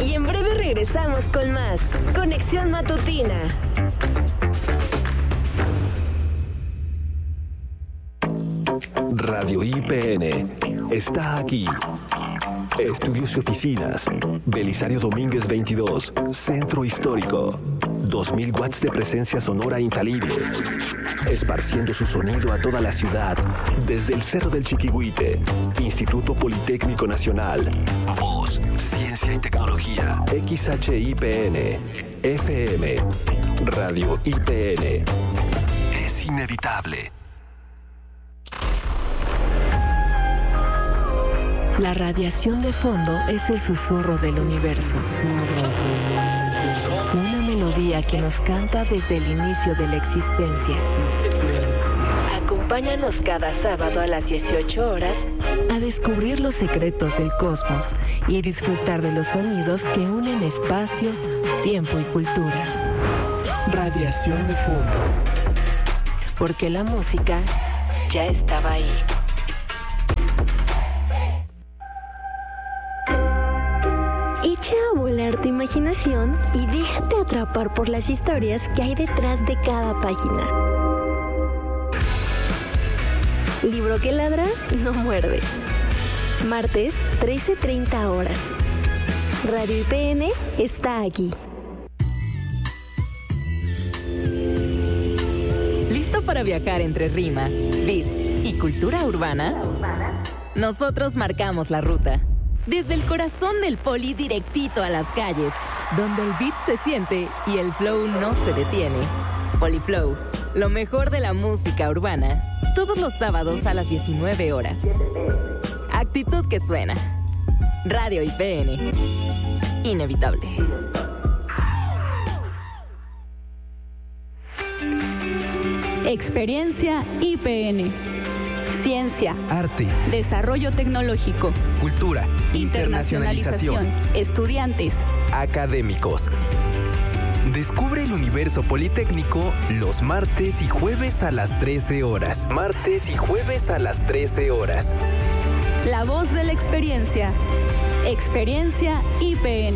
Y en breve regresamos con más Conexión Matutina. Radio IPN está aquí. Estudios y oficinas. Belisario Domínguez 22, Centro Histórico. 2000 watts de presencia sonora infalible. Esparciendo su sonido a toda la ciudad. Desde el Cerro del Chiquihuite. Instituto Politécnico Nacional. Voz, Ciencia y Tecnología. XHIPN. FM. Radio IPN. Es inevitable. La radiación de fondo es el susurro del universo. Una melodía que nos canta desde el inicio de la existencia. Acompáñanos cada sábado a las 18 horas a descubrir los secretos del cosmos y disfrutar de los sonidos que unen espacio, tiempo y culturas. Radiación de fondo. Porque la música ya estaba ahí. Echa a volar tu imaginación y déjate atrapar por las historias que hay detrás de cada página. Libro que ladra, no muerde. Martes, 13:30 horas. Radio IPN está aquí. ¿Listo para viajar entre rimas, beats y cultura urbana? Nosotros marcamos la ruta. Desde el corazón del Poli directito a las calles, donde el beat se siente y el flow no se detiene. Poliflow, lo mejor de la música urbana, todos los sábados a las 19 horas. Actitud que suena. Radio IPN. Inevitable. Experiencia IPN. Ciencia, arte, desarrollo tecnológico, cultura, internacionalización, estudiantes, académicos. Descubre el universo politécnico los martes y jueves a las 13 horas. Martes y jueves a las 13 horas. La voz de la experiencia. Experiencia IPN.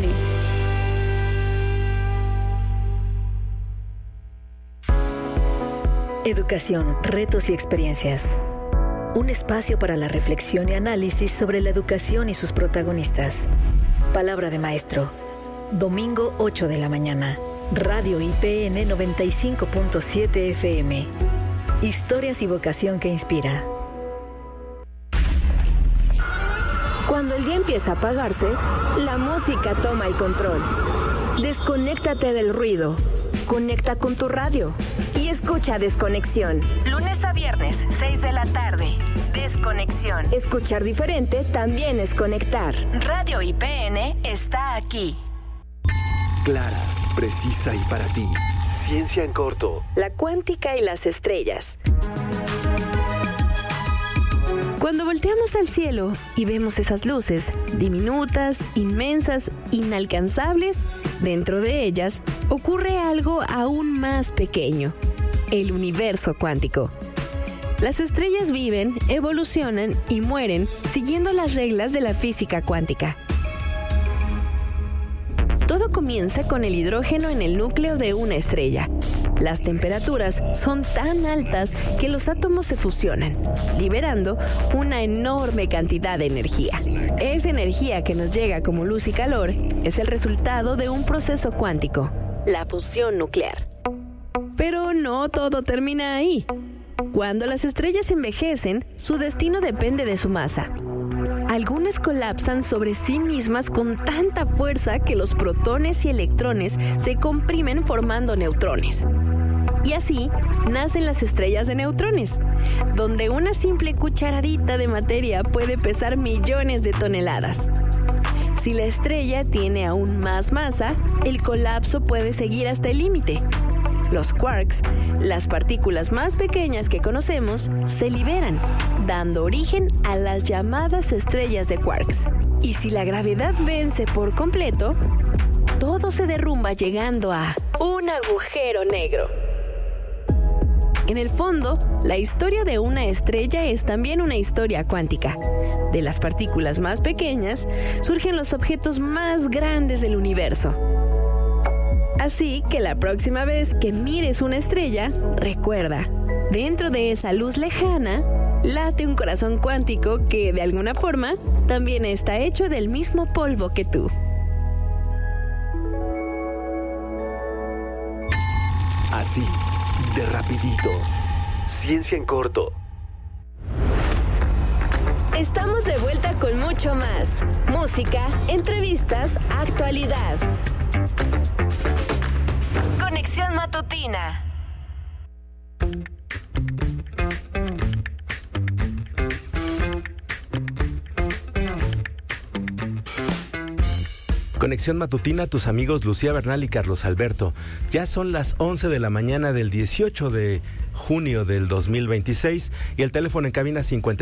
Educación, retos y experiencias. Un espacio para la reflexión y análisis sobre la educación y sus protagonistas. Palabra de maestro. Domingo 8 de la mañana. Radio IPN 95.7 FM. Historias y vocación que inspira. Cuando el día empieza a apagarse, la música toma el control. Desconéctate del ruido. Conecta con tu radio y escucha Desconexión. Lunes a viernes, 6 de la tarde. Desconexión. Escuchar diferente también es conectar. Radio IPN está aquí. Clara, precisa y para ti. Ciencia en corto. La cuántica y las estrellas. Cuando volteamos al cielo y vemos esas luces, diminutas, inmensas, inalcanzables, dentro de ellas ocurre algo aún más pequeño, el universo cuántico. Las estrellas viven, evolucionan y mueren siguiendo las reglas de la física cuántica. Todo comienza con el hidrógeno en el núcleo de una estrella. Las temperaturas son tan altas que los átomos se fusionan, liberando una enorme cantidad de energía. Esa energía que nos llega como luz y calor es el resultado de un proceso cuántico, la fusión nuclear. Pero no todo termina ahí. Cuando las estrellas envejecen, su destino depende de su masa. Algunas colapsan sobre sí mismas con tanta fuerza que los protones y electrones se comprimen formando neutrones. Y así nacen las estrellas de neutrones, donde una simple cucharadita de materia puede pesar millones de toneladas. Si la estrella tiene aún más masa, el colapso puede seguir hasta el límite. Los quarks, las partículas más pequeñas que conocemos, se liberan, dando origen a las llamadas estrellas de quarks. Y si la gravedad vence por completo, todo se derrumba llegando a un agujero negro. En el fondo, la historia de una estrella es también una historia cuántica. De las partículas más pequeñas surgen los objetos más grandes del universo. Así que la próxima vez que mires una estrella, recuerda, dentro de esa luz lejana, late un corazón cuántico que, de alguna forma, también está hecho del mismo polvo que tú. Así, de rapidito. Ciencia en corto. Estamos de vuelta con mucho más. Música, entrevistas, actualidad. Conexión Matutina. Conexión Matutina, tus amigos Lucía Bernal y Carlos Alberto. Ya son las 11 de la mañana del 18 de junio del 2026 y el teléfono en cabina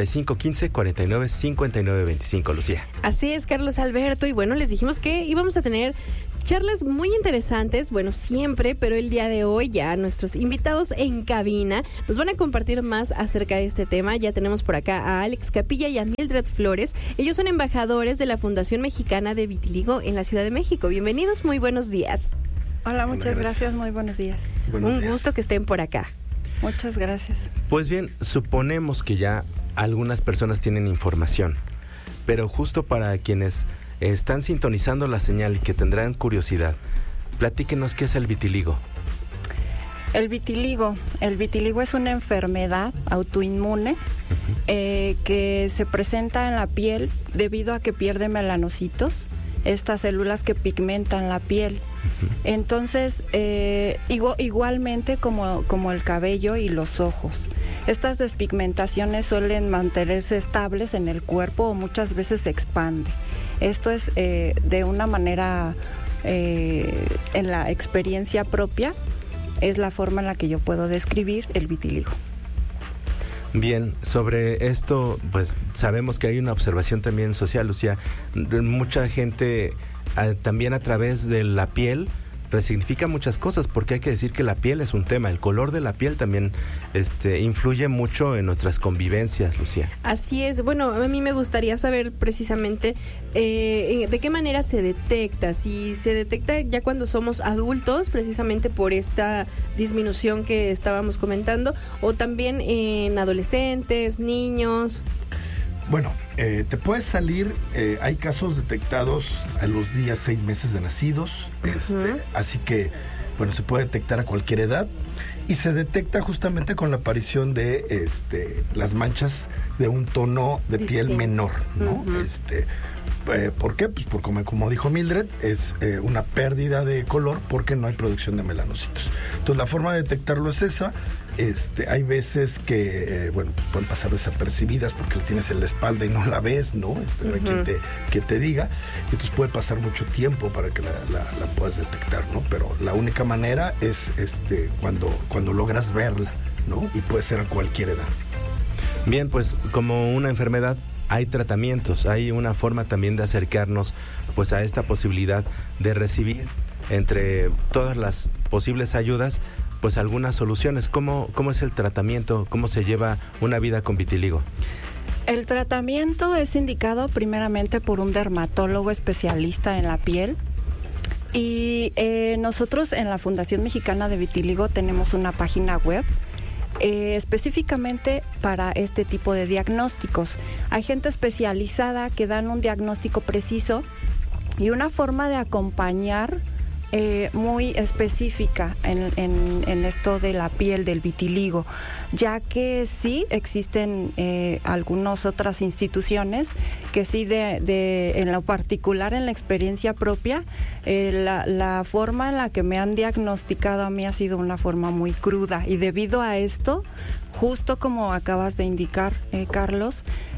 5515-495925, Lucía. Así es, Carlos Alberto, y bueno, les dijimos que íbamos a tener charlas muy interesantes, bueno, siempre, pero el día de hoy ya nuestros invitados en cabina nos van a compartir más acerca de este tema. Ya tenemos por acá a Alex Capilla y a Mildred Flores. Ellos son embajadores de la Fundación Mexicana de Vitiligo en la Ciudad de México. Bienvenidos, muy buenos días. Hola, muchas gracias, muy buenos días. Un gusto que estén por acá. Muchas gracias. Pues bien, suponemos que ya algunas personas tienen información, pero justo para quienes están sintonizando la señal y que tendrán curiosidad, platíquenos qué es el vitiligo. El vitiligo es una enfermedad autoinmune que se presenta en la piel debido a que pierde melanocitos, estas células que pigmentan la piel. Entonces, igualmente como el cabello y los ojos. Estas despigmentaciones suelen mantenerse estables en el cuerpo o muchas veces se expande. Esto es de una manera, en la experiencia propia, es la forma en la que yo puedo describir el vitiligo. Bien, sobre esto, pues sabemos que hay una observación también social, Lucía. Mucha gente también a través de la piel resignifica muchas cosas, porque hay que decir que la piel es un tema, el color de la piel también influye mucho en nuestras convivencias, Lucía. Así es. Bueno, a mí me gustaría saber precisamente de qué manera se detecta, si se detecta ya cuando somos adultos, precisamente por esta disminución que estábamos comentando, o también en adolescentes, niños. Bueno, te puede salir, hay casos detectados a los días 6 meses de nacidos, así que, bueno, se puede detectar a cualquier edad y se detecta justamente con la aparición de las manchas de un tono de piel menor, ¿no? ¿Por qué? Pues como dijo Mildred, es una pérdida de color porque no hay producción de melanocitos. Entonces la forma de detectarlo es esa. Hay veces que, pues pueden pasar desapercibidas porque la tienes en la espalda y no la ves, ¿no? No hay quien te diga. Entonces puede pasar mucho tiempo para que la puedas detectar, ¿no? Pero la única manera es cuando logras verla, ¿no? Y puede ser a cualquier edad. Bien, pues como una enfermedad hay tratamientos, hay una forma también de acercarnos pues a esta posibilidad de recibir entre todas las posibles ayudas pues algunas soluciones. ¿Cómo es el tratamiento? ¿Cómo se lleva una vida con vitiligo? El tratamiento es indicado primeramente por un dermatólogo especialista en la piel y nosotros en la Fundación Mexicana de Vitiligo tenemos una página web específicamente para este tipo de diagnósticos. Hay gente especializada que dan un diagnóstico preciso y una forma de acompañar muy específica en esto de la piel, del vitiligo, ya que sí existen algunas otras instituciones que sí en lo particular, en la experiencia propia, la forma en la que me han diagnosticado a mí ha sido una forma muy cruda y debido a esto, justo como acabas de indicar, Carlos,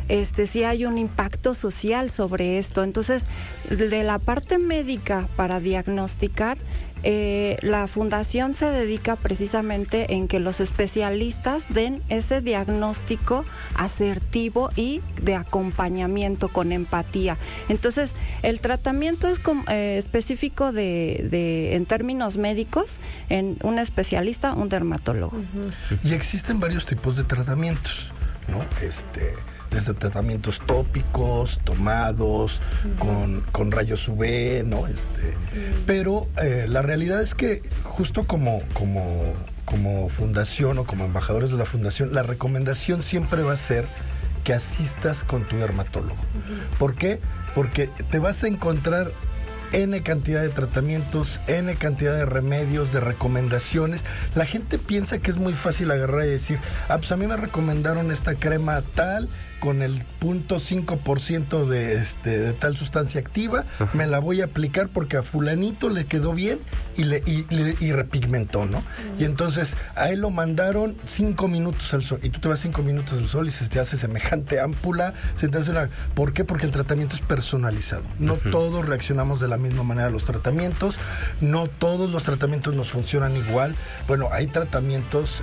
sí hay un impacto social sobre esto. Entonces, de la parte médica para diagnosticar, la fundación se dedica precisamente en que los especialistas den ese diagnóstico asertivo y de acompañamiento con empatía. Entonces, el tratamiento es específico en términos médicos, en un especialista, un dermatólogo. Y existen varios tipos de tratamientos, ¿no? Desde tratamientos tópicos, tomados, con rayos UV, ¿no? Pero la realidad es que justo como fundación o como embajadores de la fundación, la recomendación siempre va a ser que asistas con tu dermatólogo. ¿Por qué? Porque te vas a encontrar N cantidad de tratamientos, N cantidad de remedios, de recomendaciones. La gente piensa que es muy fácil agarrar y decir, pues a mí me recomendaron esta crema tal, con el 0.5% de tal sustancia activa, me la voy a aplicar porque a fulanito le quedó bien y repigmentó, ¿no? Y entonces a él lo mandaron 5 minutos al sol, y tú te vas 5 minutos al sol y se te hace semejante ámpula, se te hace una... ¿Por qué? Porque el tratamiento es personalizado. No todos reaccionamos de la misma manera a los tratamientos, no todos los tratamientos nos funcionan igual. Bueno, hay tratamientos,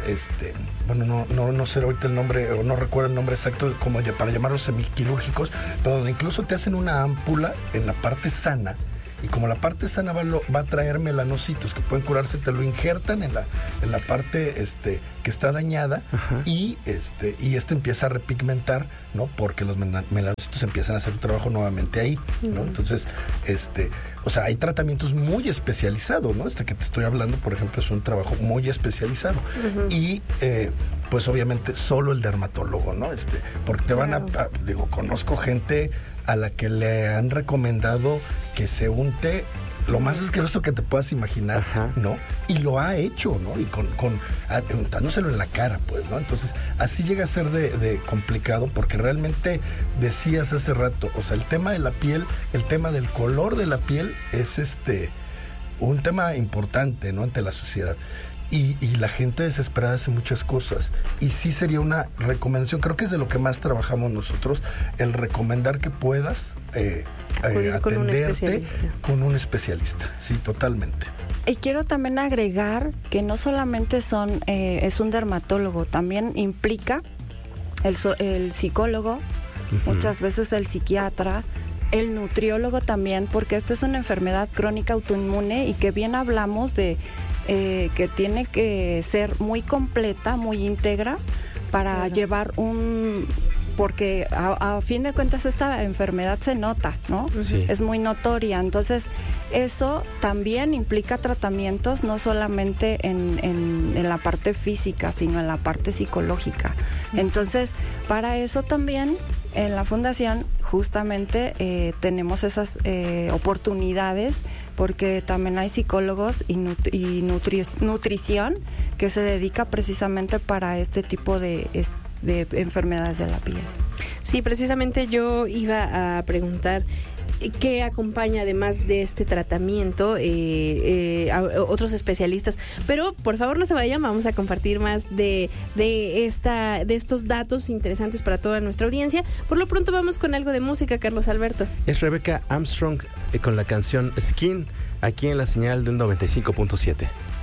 no sé ahorita el nombre, o no recuerdo el nombre exacto, como para llamarlos semiquirúrgicos, pero donde incluso te hacen una ámpula en la parte sana, y como la parte sana va a traer melanocitos que pueden curarse, te lo injertan en la parte que está dañada, y empieza a repigmentar, ¿no? Porque los melanocitos empiezan a hacer un trabajo nuevamente ahí, ¿no? Entonces, o sea, hay tratamientos muy especializados, ¿no? Que te estoy hablando, por ejemplo, es un trabajo muy especializado. Y pues obviamente solo el dermatólogo, ¿no? Porque te van conozco gente a la que le han recomendado que se unte lo más asqueroso que te puedas imaginar, ¿no? Y lo ha hecho, ¿no? Y untándoselo en la cara, pues, ¿no? Entonces, así llega a ser de complicado, porque realmente decías hace rato, o sea, el tema de la piel, el tema del color de la piel es un tema importante, ¿no? Ante la sociedad. Y la gente desesperada hace muchas cosas, y sí sería una recomendación, creo que es de lo que más trabajamos nosotros, el recomendar que puedas atenderte con un especialista, sí, totalmente. Y quiero también agregar que no solamente es un dermatólogo, también implica el psicólogo, muchas veces el psiquiatra, el nutriólogo también, porque esta es una enfermedad crónica autoinmune y que bien hablamos de que tiene que ser muy completa, muy íntegra para llevar porque a fin de cuentas esta enfermedad se nota, ¿no? Sí. Es muy notoria, entonces eso también implica tratamientos no solamente en la parte física, sino en la parte psicológica. Entonces, para eso también en la fundación justamente tenemos esas oportunidades, porque también hay psicólogos y nutrición que se dedica precisamente para este tipo de enfermedades de la piel. Sí, precisamente yo iba a preguntar qué acompaña además de este tratamiento a otros especialistas, pero por favor no se vayan, vamos a compartir más de estos datos interesantes para toda nuestra audiencia. Por lo pronto vamos con algo de música, Carlos Alberto. Es Rebecca Armstrong con la canción Skin, aquí en la señal del 95.7.